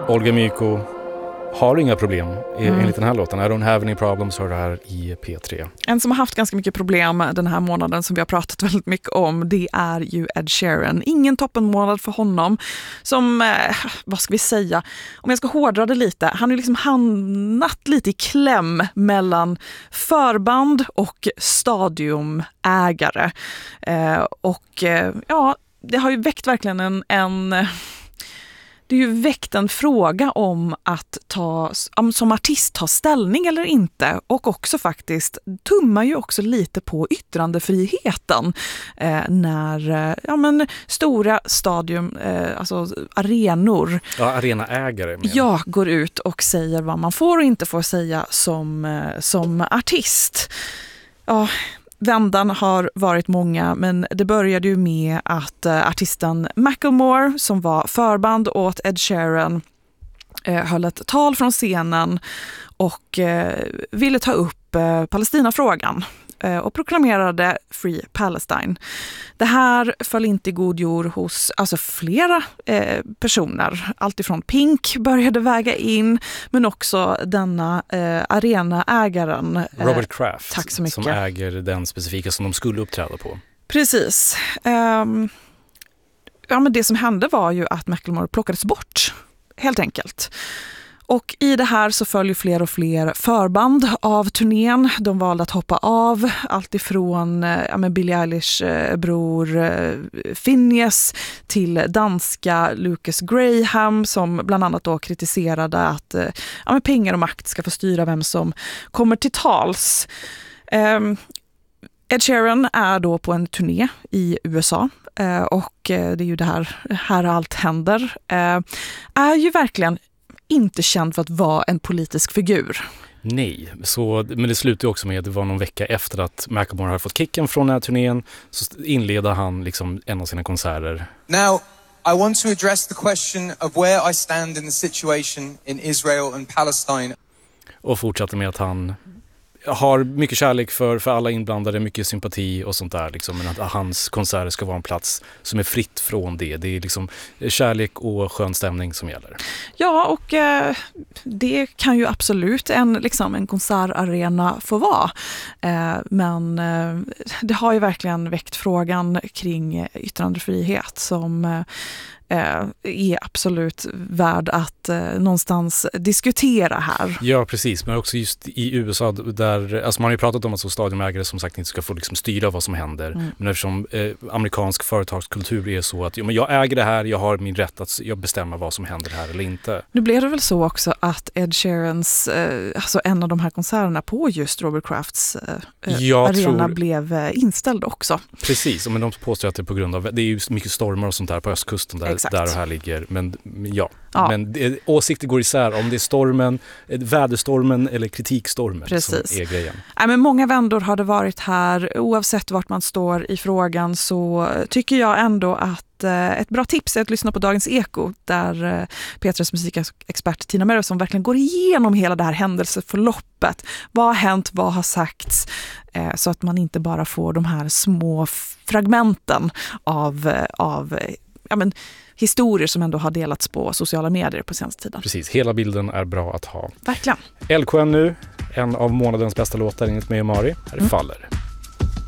Olga Myko har inga problem enligt den här låten. I don't have any problems, hör det här i P3. En som har haft ganska mycket problem den här månaden som vi har pratat väldigt mycket om, det är ju Ed Sheeran. Ingen toppenmånad för honom som, vad ska vi säga, om jag ska hårdra det lite, han har liksom hamnat lite i kläm mellan förband och stadiumägare. Det har ju väckt verkligen det är ju väckt en fråga om att som artist ta ställning eller inte, och också faktiskt tummar ju också lite på yttrandefriheten när stora stadium, alltså arenor, arenaägare går ut och säger vad man får och inte får säga som artist. Ja, vändan har varit många, men det började ju med att artisten Macklemore, som var förband åt Ed Sheeran, höll ett tal från scenen och ville ta upp Palestinafrågan och proklamerade Free Palestine. Det här föll inte i god jord hos flera personer. Alltifrån Pink började väga in, men också denna arenaägaren Robert Kraft, tack så mycket, som äger den specifika som de skulle uppträda på. Precis. Men det som hände var ju att Macklemore plockades bort, helt enkelt. Och i det här så följer fler och fler förband av turnén. De valde att hoppa av, allt ifrån Billie Eilish bror Finneas till danska Lucas Graham, som bland annat då kritiserade att pengar och makt ska få styra vem som kommer till tals. Ed Sheeran är då på en turné i USA och det är ju det här allt händer. Är ju verkligen inte känd för att vara en politisk figur. Nej, men det slutar ju också med att det var någon vecka efter att Macklemore hade fått kicken från den här turnén, så inleder han liksom en av sina konserter. Now, I want to address the question of where I stand in the situation in Israel and Palestine. Och fortsätter med att han har mycket kärlek för alla inblandade, mycket sympati och sånt där liksom, men att hans konserter ska vara en plats som är fritt från det. Det är liksom kärlek och skön stämning som gäller. Ja, och det kan ju absolut en konsertarena få vara. Men det har ju verkligen väckt frågan kring yttrandefrihet som är absolut värd att någonstans diskutera här. Ja, precis. Men också just i USA där, man har ju pratat om att så stadionägare som sagt inte ska få styra vad som händer. Men eftersom amerikansk företagskultur är så att jag äger det här, jag har min rätt att jag bestämma vad som händer här eller inte. Nu blev det väl så också att Ed Sheerans, en av de här konserterna på just Robert Crafts arena blev inställd också. Precis, men de påstår att det är på grund av, det är ju mycket stormar och sånt där på östkusten där det här ligger, men men åsikter går isär om det är stormen, väderstormen eller kritikstormen. Precis. Som är grejen. Men många vändor har det varit här, oavsett vart man står i frågan, så tycker jag ändå att ett bra tips är att lyssna på Dagens Eko, där P3s musikexpert Tina Merv som verkligen går igenom hela det här händelseförloppet. Vad har hänt, vad har sagts, så att man inte bara får de här små fragmenten av historier som ändå har delats på sociala medier på senaste tiden. Precis, hela bilden är bra att ha. Verkligen. LKN nu, en av månadens bästa låtar enligt mig och Mari. Här faller.